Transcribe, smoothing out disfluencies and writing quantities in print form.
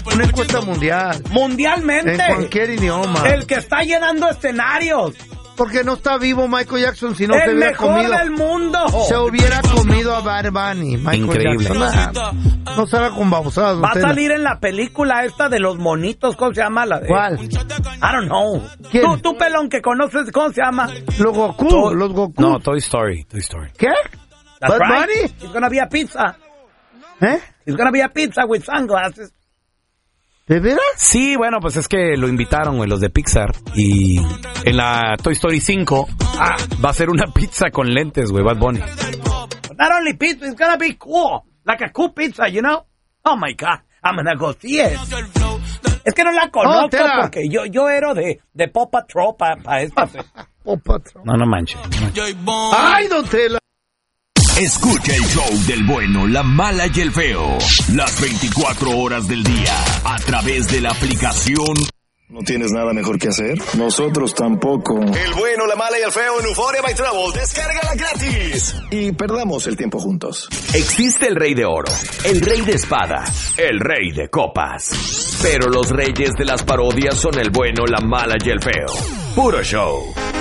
Una encuesta mundial. Mundialmente. En cualquier idioma. El que está llenando escenarios. Porque no está vivo Michael Jackson, si no se El hubiera mejor comido. del mundo. Se hubiera comido a Bad Bunny, Michael Increíble. Jackson. No salga con babosadas. Va a salir en la película esta de los monitos, ¿cómo se llama? La de... ¿Cuál? I don't know. ¿Quién? Tú, pelón, que conoces, ¿cómo se llama? Los Goku. Los Goku. No, Toy Story. ¿Qué? That's Bad right. Bunny. It's gonna be a pizza. ¿Eh? It's gonna be a pizza with sunglasses. ¿De veras? Sí, bueno, pues es que lo invitaron, güey, los de Pixar. Y en la Toy Story 5 va a ser una pizza con lentes, güey, Bad Bunny. But not only pizza, it's gonna be cool. Like a cool pizza, you know? Oh my God, I'm gonna go see it. Es que no la conozco porque yo era de Paw Patrol para esta. No manches. ¡Ay, don Tela! Escucha el show del bueno, la mala y el feo. Las 24 horas del día. A través de la aplicación. ¿No tienes nada mejor que hacer? Nosotros tampoco. El bueno, la mala y el feo en Euphoria by Travel. Descárgala gratis. Y perdamos el tiempo juntos. Existe el rey de oro, el rey de espada, el rey de copas. Pero los reyes de las parodias son el bueno, la mala y el feo. Puro show.